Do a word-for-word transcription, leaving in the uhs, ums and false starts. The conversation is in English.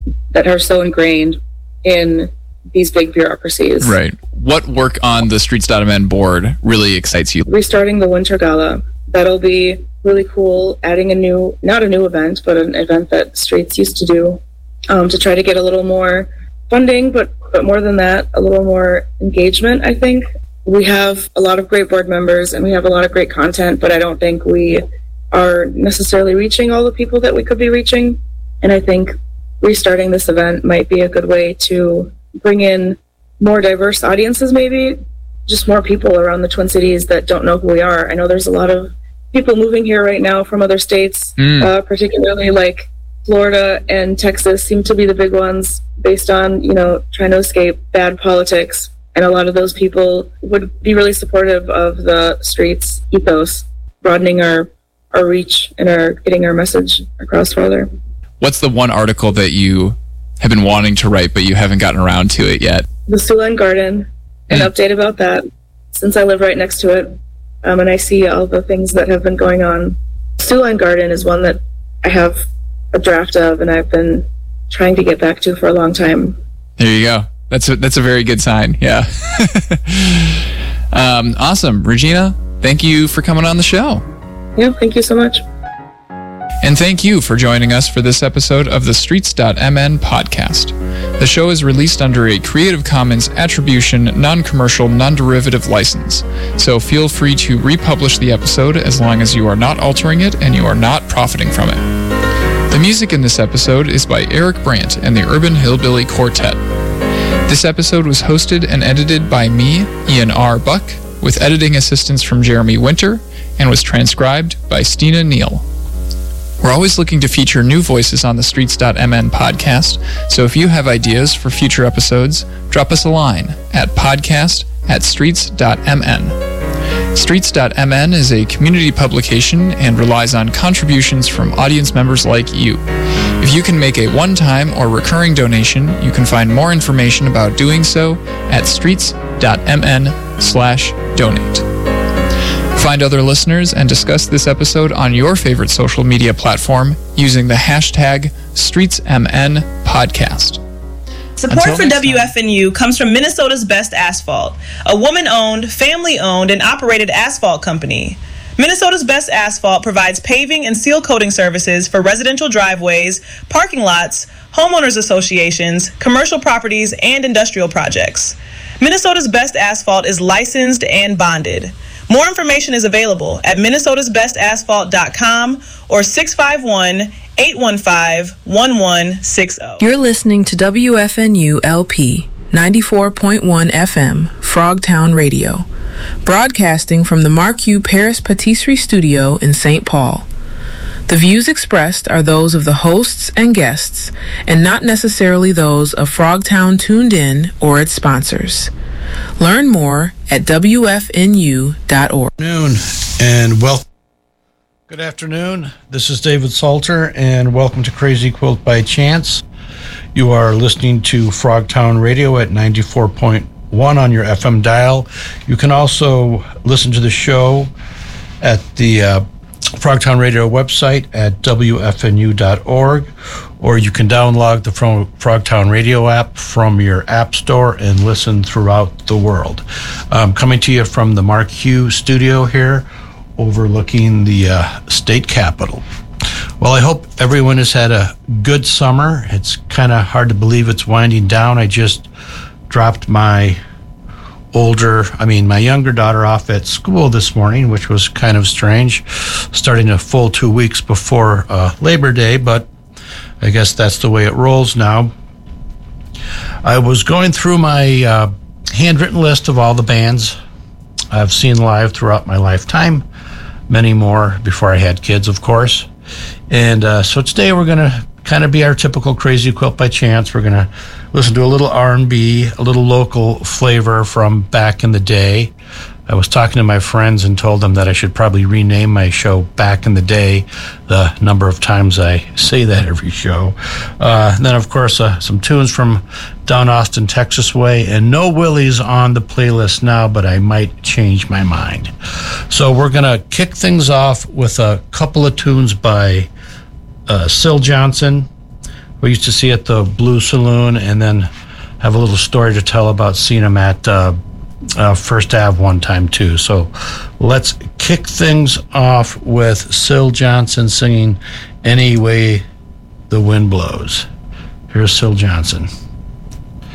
that are so ingrained in these big bureaucracies. Right. What work on the Streets dot M N board really excites you? Restarting the Winter Gala. That'll be really cool. Adding a new, not a new event, but an event that Streets used to do um, to try to get a little more funding, but, but more than that, a little more engagement, I think. We have a lot of great board members and we have a lot of great content, but I don't think we are necessarily reaching all the people that we could be reaching. And I think restarting this event might be a good way to bring in more diverse audiences, maybe just more people around the Twin Cities that don't know who we are. I know there's a lot of people moving here right now from other states, mm. uh, particularly like Florida and Texas seem to be the big ones based on, you know, trying to escape bad politics. And a lot of those people would be really supportive of the Streets ethos, broadening our, our reach and our getting our message across further. What's the one article that you have been wanting to write, but you haven't gotten around to it yet? The Siouxland Garden, an mm. update about that, since I live right next to it, um, and I see all the things that have been going on. Siouxland Garden is one that I have a draft of, and I've been trying to get back to for a long time. There you go. That's a, that's a very good sign, yeah. um, awesome. Regina, thank you for coming on the show. Yeah, thank you so much. And thank you for joining us for this episode of the Streets dot M N podcast. The show is released under a Creative Commons Attribution, Non-Commercial, Non-Derivative license, so feel free to republish the episode as long as you are not altering it and you are not profiting from it. The music in this episode is by Eric Brandt and the Urban Hillbilly Quartet. This episode was hosted and edited by me, Ian R. Buck, with editing assistance from Jeremy Winter, and was transcribed by Stina Neal. We're always looking to feature new voices on the Streets dot M N podcast, so if you have ideas for future episodes, drop us a line at podcast at streets dot M N. Streets dot M N is a community publication and relies on contributions from audience members like you. If you can make a one-time or recurring donation, you can find more information about doing so at streets dot M N slash donate. Find other listeners and discuss this episode on your favorite social media platform using the hashtag StreetsMNPodcast. Support Until for W F N U time. Comes from Minnesota's Best Asphalt, a woman-owned, family-owned, and operated asphalt company. Minnesota's Best Asphalt provides paving and seal coating services for residential driveways, parking lots, homeowners associations, commercial properties, and industrial projects. Minnesota's Best Asphalt is licensed and bonded. More information is available at minnesotas best asphalt dot com or six five one, eight one five, one one six zero. You're listening to W F N U L P ninety-four point one F M, Frogtown Radio, broadcasting from the Marque Paris Patisserie Studio in Saint Paul. The views expressed are those of the hosts and guests, and not necessarily those of Frogtown Tuned In or its sponsors. Learn more at W F N U dot org. Noon and welcome. Good afternoon. This is David Salter, and welcome to Crazy Quilt by Chance. You are listening to Frogtown Radio at ninety-four point one on your F M dial. You can also listen to the show at the uh, Frogtown Radio website at W F N U dot org, or you can download the Frogtown Radio app from your app store and listen throughout the world. Um, coming to you from the Marque studio here, overlooking the uh, state capitol. Well, I hope everyone has had a good summer. It's kind of hard to believe it's winding down. I just dropped my older, I mean, my younger daughter off at school this morning, which was kind of strange, starting a full two weeks before uh, Labor Day, but I guess that's the way it rolls now. I was going through my uh, handwritten list of all the bands I've seen live throughout my lifetime, many more before I had kids, of course. And uh, so today we're going to kind of be our typical Crazy Quilt by Chance. We're going to listen to a little R and B, a little local flavor from back in the day. I was talking to my friends and told them that I should probably rename my show Back in the Day, the number of times I say that every show. Uh, and then, of course, uh, some tunes from down Austin, Texas way, and no Willies on the playlist now, but I might change my mind. So we're going to kick things off with a couple of tunes by uh, Syl Johnson, we used to see at the Blue Saloon, and then have a little story to tell about seeing him at uh, uh, First Ave one time too. So let's kick things off with Syl Johnson singing "Any Way the Wind Blows." Here's Syl Johnson.